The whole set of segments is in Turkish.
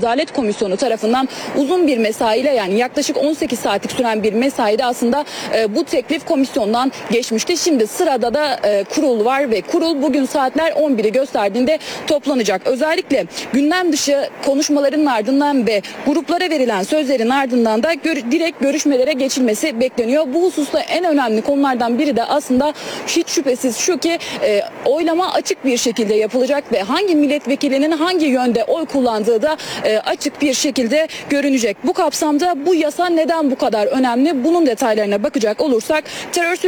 Adalet Komisyonu tarafından uzun bir mesaiyle, yani yaklaşık 18 saatlik süren bir mesaide aslında bu teklif komisyondan geçmişti. Şimdi sırada da kurul var ve kurul bugün saatler 11'i gösterdiğinde toplanacak. Özellikle gündem dışı konuşmaların ardından ve gruplara verilen sözlerin ardından da direkt görüşmelere geçilmesi bekleniyor. Bu hususta en önemli konulardan biri de aslında hiç şüphesiz şu ki oylama açık bir şekilde yapılacak ve hangi milletvekilinin hangi yönde oy kullandığı da açık bir şekilde görünecek. Bu kapsamda bu yasa neden bu kadar önemli? Bunun detaylarına bakacak olursak terörsüz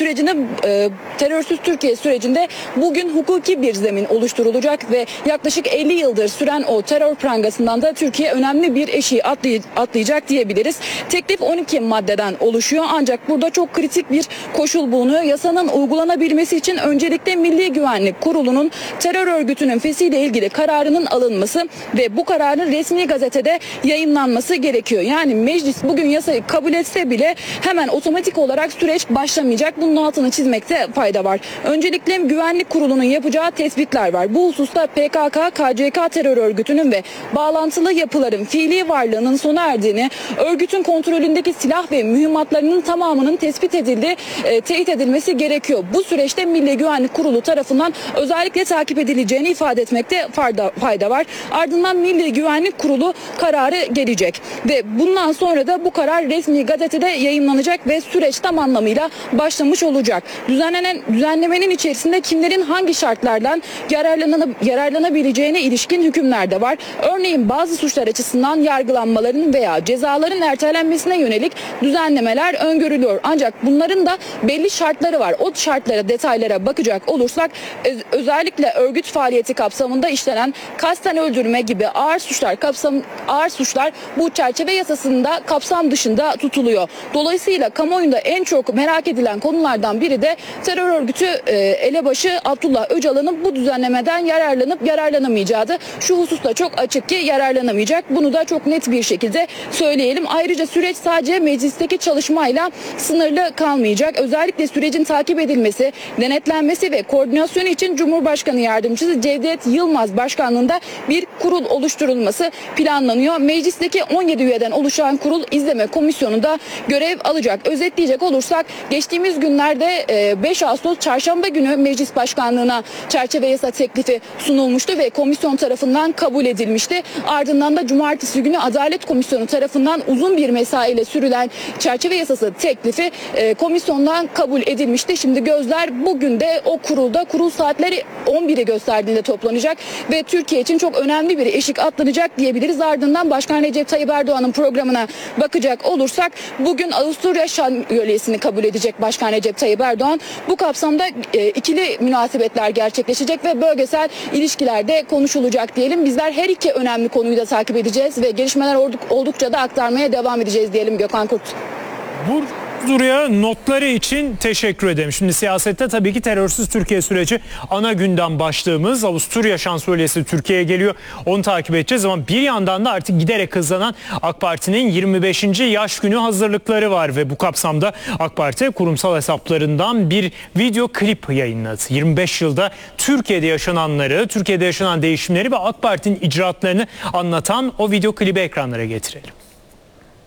Türkiye sürecinde bugün hukuki bir zemin oluşturulacak ve yaklaşık 50 yıldır süren o terör prangasından da Türkiye önemli bir eşiği atlayacak diyebiliriz. Teklif 12 maddeden oluşuyor ancak burada çok kritik bir koşul bulunuyor. Yasanın uygulanabilmesi için öncelikle Milli Güvenlik Kurulu'nun terör örgütünün feshiyle ilgili kararının alınması ve bu kararın resmi gazetede yayınlanması gerekiyor. Yani meclis bugün yasayı kabul etse bile hemen otomatik olarak süreç başlamayacak. Bunun altını çizmekte fayda var. Öncelikle Güvenlik Kurulu'nun yapacağı tespitler var. Bu hususta PKK, KCK terör örgütünün ve bağlantılı yapıların fiili varlığının sona erdiğini, örgütün kontrolündeki silah ve mühimmatlarının tamamının teyit edilmesi gerekiyor. Bu süreçte Milli Güvenlik Kurulu tarafından özellikle takip edileceğini ifade etmekte fayda var. Ardından Milli Güvenlik Kurulu kararı gelecek ve bundan sonra da bu karar resmi gazetede yayınlanacak ve süreç tam anlamıyla başlamış olacak. Düzenlemenin içerisinde kimlerin hangi şartlardan yararlanabileceğine ilişkin hükümler de var. Örneğin bazı suçlar açısından yargılanmaların veya cezaların ertelenmesine yönelik düzenlemeler öngörülüyor. Ancak bunların da belli şartları var. O şartlara, detaylara bakacak olursak özellikle örgüt faaliyeti kapsamında işlenen kasten öldürme gibi ağır suçlar bu çerçeve yasasında kapsam dışında tutuluyor. Dolayısıyla kamuoyunda en çok merak edilen konulardan biri de terör örgütü elebaşı Abdullah Öcalan'ın bu düzenlemeden yararlanıp yararlanamayacağı. Şu hususta çok açık ki yararlanamayacak. Bunu da çok net bir şekilde söyleyelim. Ayrıca süreç sadece meclisteki çalışmayla sınırlı kalmayacak. Özellikle sürecin takip edilmesi, denetlenmesi ve koordinasyonu için Cumhurbaşkanı Yardımcısı Cevdet Yılmaz başkanlığında bir kurul oluşturulması planlanıyor. Meclisteki 17 üyeden oluşan kurul izleme komisyonunda görev alacak. Özetleyecek olursak geçtiğimiz günlerde 5 Ağustos Çarşamba günü Meclis Başkanlığı'na çerçeve yasa teklifi sunulmuştu ve komisyon tarafından kabul edilmişti. Ardından da Cumartesi günü Adalet Komisyonu tarafından uzun bir mesaiyle sürülen çerçeve yasası teklifi komisyondan kabul edilmişti. Şimdi gözler bugün de o kurulda, kurul saatleri 11'i gösterdiğinde toplanacak ve Türkiye için çok önemli bir eşik atlanacak diyebiliriz. Ardından Başkan Recep Tayyip Erdoğan'ın programına bakacak olursak bugün Avusturya Şölyesi'ni kabul edecek Başkan Recep Tayyip Erdoğan. Bu kapsamda ikili münasebetler gerçekleşecek ve bölgesel ilişkilerde konuşulacak diyelim. Bizler her iki önemli konuyu da takip edeceğiz ve gelişmeler oldukça da aktarmaya devam edeceğiz diyelim Gökhan Kurt. Duru'ya notları için teşekkür ederim. Şimdi siyasette tabii ki terörsüz Türkiye süreci ana gündem başlığımız. Avusturya Şansölyesi Türkiye'ye geliyor. Onu takip edeceğiz ama bir yandan da artık giderek hızlanan AK Parti'nin 25. yaş günü hazırlıkları var ve bu kapsamda AK Parti kurumsal hesaplarından bir video klip yayınladı. 25 yılda Türkiye'de yaşananları, Türkiye'de yaşanan değişimleri ve AK Parti'nin icraatlarını anlatan o video klibi ekranlara getirelim.